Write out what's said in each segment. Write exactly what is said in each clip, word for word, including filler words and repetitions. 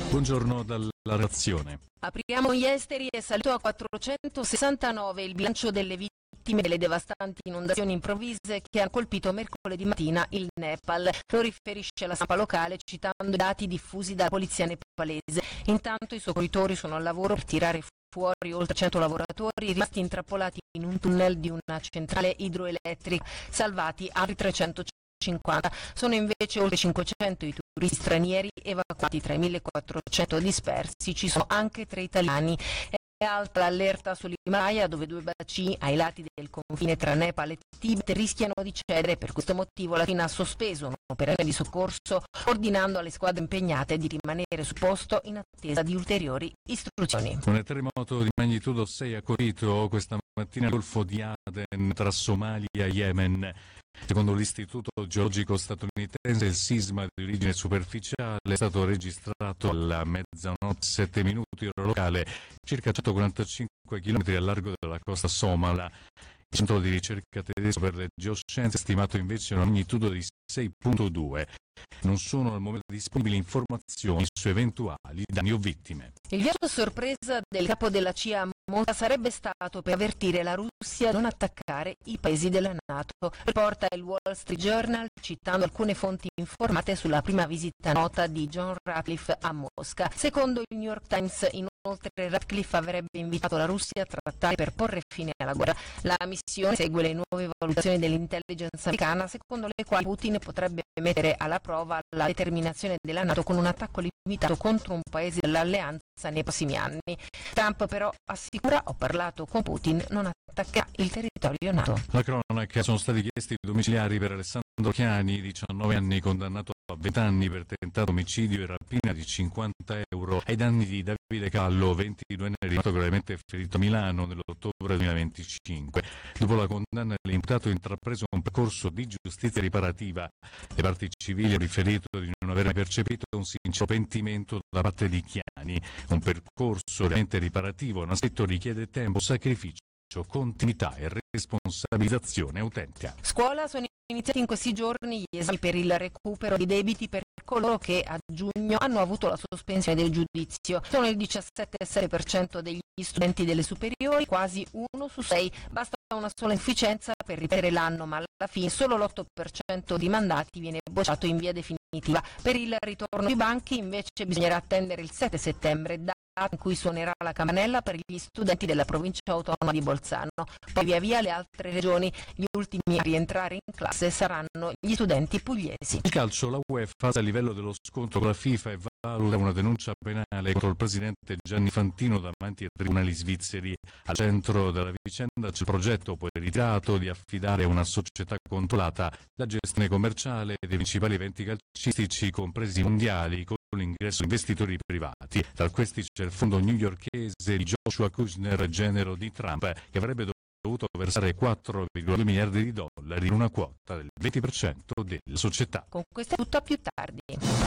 Buongiorno dalla redazione. Apriamo gli esteri. È salito a quattrocentosessantanove il bilancio delle vittime delle devastanti inondazioni improvvise che hanno colpito mercoledì mattina il Nepal. Lo riferisce la stampa locale citando i dati diffusi dalla polizia nepalese. Intanto i soccorritori sono al lavoro per tirare fuori oltre cento lavoratori rimasti intrappolati in un tunnel di una centrale idroelettrica, salvati altri trecentocinquanta. Sono invece oltre cinquecento i turisti stranieri evacuati. Tra i millequattrocento dispersi ci sono anche tre italiani. È alta l'allerta sull'Himalaya, dove due bacini ai lati del confine tra Nepal e Tibet rischiano di cedere. Per questo motivo la Cina ha sospeso un'operazione di soccorso, ordinando alle squadre impegnate di rimanere sul posto in attesa di ulteriori istruzioni. Un terremoto di magnitudo sei ha colpito questa mattina il Golfo di Aden tra Somalia e Yemen. Secondo l'Istituto Geologico statunitense, il sisma di origine superficiale è stato registrato alla mezzanotte sette minuti ora locale, circa centoquarantacinque chilometri a largo della costa somala. Il centro di ricerca tedesco per le geoscienze ha stimato invece una magnitudo di sei virgola due. Non sono al momento disponibili informazioni su eventuali danni o vittime. Il viaggio a sorpresa del capo della C I A a Mosca sarebbe stato per avvertire la Russia a non attaccare i paesi della NATO. Riporta il Wall Street Journal citando alcune fonti informate sulla prima visita nota di John Ratcliffe a Mosca. Secondo il New York Times, inoltre, Ratcliffe avrebbe invitato la Russia a trattare per porre fine alla guerra. La missione segue le nuove valutazioni dell'intelligence americana, secondo le quali Putin potrebbe mettere alla prova la determinazione della NATO con un attacco limitato contro un paese dell'alleanza nei prossimi anni. Trump però assicura: ho parlato con Putin, non attaccherà il territorio NATO. La cronaca: sono stati chiesti domiciliari per Alessandro Chiani, diciannove anni, condannato a venti anni per tentato omicidio e rapina di cinquanta euro ai danni di Davide Callo, ventiduenne, rimasto gravemente ferito a Milano nell'ottobre duemilaventicinque. Dopo la condanna, l'imputato ha intrapreso un percorso di giustizia riparativa. Le parti civili hanno riferito di non aver percepito un sincero pentimento da parte di Chiani. Un percorso realmente riparativo, hanno scritto, richiede tempo, sacrificio, continuità e responsabilizzazione autentica. Scuola: sono iniziati in questi giorni gli esami per il recupero di debiti per coloro che a giugno hanno avuto la sospensione del giudizio. Sono il diciassette virgola sei per cento degli studenti delle superiori, quasi uno su sei. Basta una sola inefficienza per ripetere l'anno, ma alla fine solo l'otto per cento di mandati viene bocciato in via definitiva. Per il ritorno ai banchi invece bisognerà attendere il sette settembre, data in cui suonerà la campanella per gli studenti della provincia autonoma di Bolzano. Poi via via le altre regioni. Gli ultimi a rientrare in classe saranno gli studenti pugliesi. Il calcio: la UEFA a livello dello scontro con la FIFA e valuta una denuncia penale contro il presidente Gianni Infantino davanti ai tribunali svizzeri. Al centro della vicenda c'è il progetto, poi ritirato, di affidare a una società controllata la gestione commerciale dei principali eventi calcistici, compresi i mondiali, con l'ingresso di investitori privati. Tra questi c'è il fondo newyorkese di Joshua Kushner, genero di Trump, che avrebbe dovuto versare quattro virgola due miliardi di dollari in una quota del venti per cento della società. Con questo è tutto, a più tardi.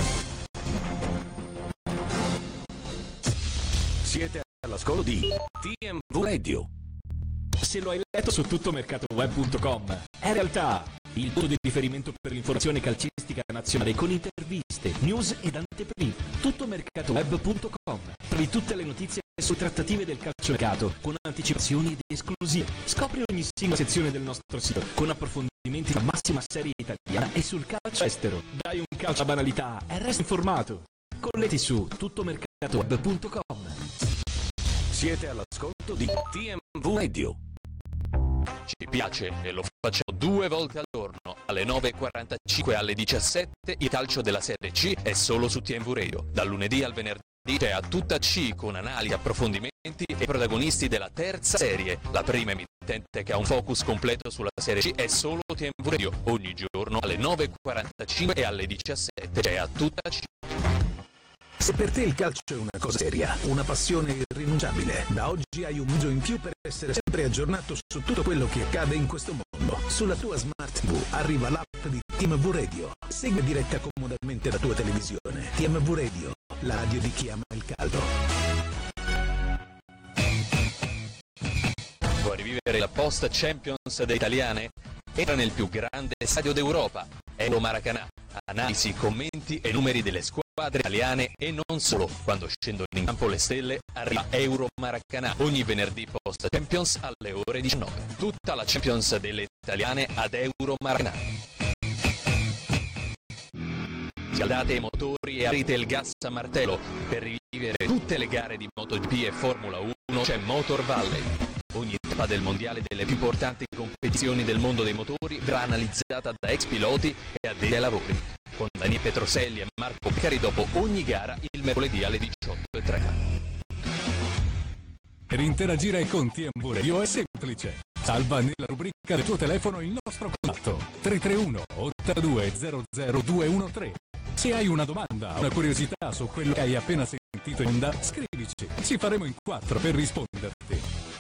Siete all'ascolto di T M V Radio. Se lo hai letto su tuttomercatoweb punto com, è realtà il punto di riferimento per l'informazione calcistica nazionale, con interviste, news ed anteprime. tuttomercatoweb punto com. Trovi tutte le notizie sulle trattative del calciomercato, con anticipazioni ed esclusive. Scopri ogni singola sezione del nostro sito, con approfondimenti sulla massima serie italiana e sul calcio estero. Dai un calcio a banalità e resta informato. Colletti su tuttomercatoweb punto com. Siete all'ascolto di T M V Radio. Ci piace e lo facciamo due volte al giorno, alle nove e quarantacinque e alle diciassette. Il calcio della Serie C è solo su T M V Radio. Dal lunedì al venerdì c'è A Tutta C, con analisi, approfondimenti e protagonisti della terza serie. La prima emittente che ha un focus completo sulla Serie C è solo T M V Radio. Ogni giorno alle nove e quarantacinque e alle diciassette c'è A Tutta C. Se per te il calcio è una cosa seria, una passione irrinunciabile, da oggi hai un mezzo in più per essere sempre aggiornato su tutto quello che accade in questo mondo. Sulla tua Smart T V arriva l'app di T M V Radio. Segui diretta comodamente la tua televisione. T M V Radio, la radio di chi ama il calcio. Vuoi rivivere la post Champions delle italiane? Entra nel più grande stadio d'Europa, Euro Maracanã. Analisi, commenti e numeri delle squadre squadre italiane e non solo. Quando scendono in campo le stelle arriva Euro Maracanã ogni venerdì post Champions alle ore diciannove. Tutta la Champions delle italiane ad Euro Maracanã. Scaldate i motori e aprite il gas a martello. Per rivivere tutte le gare di MotoGP e Formula uno c'è Motor Valley. Ogni tappa del mondiale delle più importanti competizioni del mondo dei motori verrà analizzata da ex piloti e addetti ai lavori, con Daniele Petroselli e Marco Beccari dopo ogni gara il mercoledì alle diciotto e tre. Per interagire con T M V Radio è semplice. Salva nella rubrica del tuo telefono il nostro contatto tre tre uno ottantadue zero zero due uno tre. Se hai una domanda o una curiosità su quello che hai appena sentito in onda, scrivici. Ci faremo in quattro per risponderti.